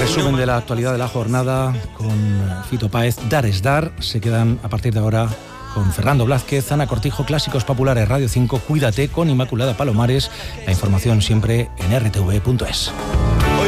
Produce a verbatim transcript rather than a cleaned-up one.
Resumen de la actualidad de la jornada con Fito Páez. Dar es dar. Se quedan a partir de ahora con Fernando Blázquez, Ana Cortijo, Clásicos Populares Radio cinco, Cuídate con Inmaculada Palomares. La información siempre en erre te ve punto es.